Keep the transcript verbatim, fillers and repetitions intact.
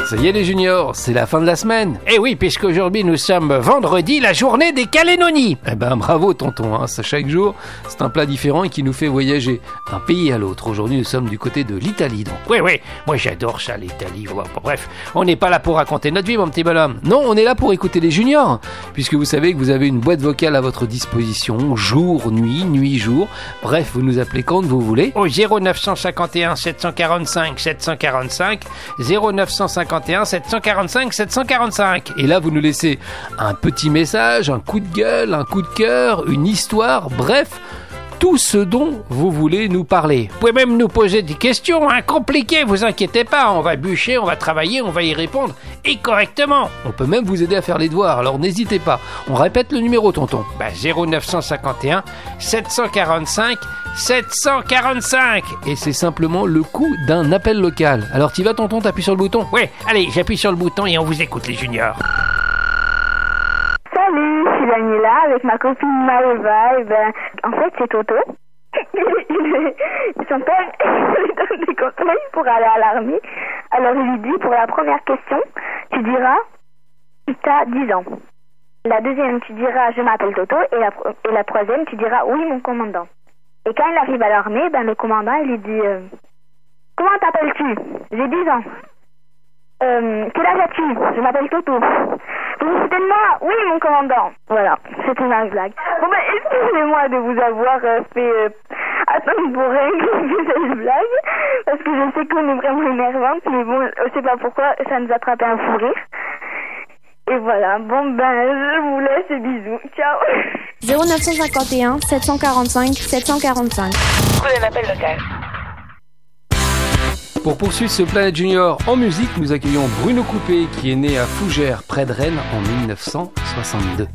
Ça y est les juniors, c'est la fin de la semaine. Eh oui, puisqu'aujourd'hui nous sommes vendredi, la journée des Calédonies. Eh ben bravo tonton, hein. Ça, chaque jour c'est un plat différent et qui nous fait voyager d'un pays à l'autre. Aujourd'hui nous sommes du côté de l'Italie donc. Oui, oui, moi j'adore ça l'Italie. Bref, on n'est pas là pour raconter notre vie mon petit bonhomme. Non, on est là pour écouter les juniors, puisque vous savez que vous avez une boîte vocale à votre disposition, jour, nuit, nuit, jour. Bref, vous nous appelez quand vous voulez. Au zéro neuf cent cinquante et un sept cent quarante-cinq sept cent quarante-cinq, zéro neuf cent cinquante et un sept cent quarante-cinq sept cent quarante-cinq. Et là, vous nous laissez un petit message, un coup de gueule, un coup de cœur, une histoire, bref, tout ce dont vous voulez nous parler. Vous pouvez même nous poser des questions, hein, compliquées, vous inquiétez pas, on va bûcher, on va travailler, on va y répondre, et correctement. On peut même vous aider à faire les devoirs, alors n'hésitez pas. On répète le numéro, tonton. Bah, zéro neuf cent cinquante et un sept cent quarante-cinq sept cent quarante-cinq. Et c'est simplement le coût d'un appel local. Alors t'y vas, tonton, t'appuies sur le bouton. Oui, allez, j'appuie sur le bouton et on vous écoute les juniors. Salut, je suis Daniela avec ma copine Maëva. Et ben, en fait, c'est Toto. Son père lui donne des conseils pour aller à l'armée. Alors il lui dit, pour la première question, tu diras, t'as dix ans. La deuxième, tu diras, je m'appelle Toto. Et la, et la troisième, tu diras, oui, mon commandant. Et quand il arrive à l'armée, ben, le commandant, il lui dit, euh, comment t'appelles-tu? J'ai dix ans. Euh, quel âge as-tu? Je m'appelle Toto. Vous vous foutez de moi? Oui, mon commandant. Voilà, c'était ma blague. Bon ben, excusez-moi de vous avoir euh, fait euh, attendre pour rien que cette blague, parce que je sais qu'on est vraiment énervante, mais bon, je sais pas pourquoi, ça nous a attrapé un fou rire. Et voilà, bon ben, je vous laisse et bisous. Ciao. zéro neuf cent cinquante et un sept cent quarante-cinq sept cent quarante-cinq. Prenez l'appel local. Pour poursuivre ce Planète Junior en musique, nous accueillons Bruno Coupé qui est né à Fougères, près de Rennes, en mille neuf cent soixante-deux.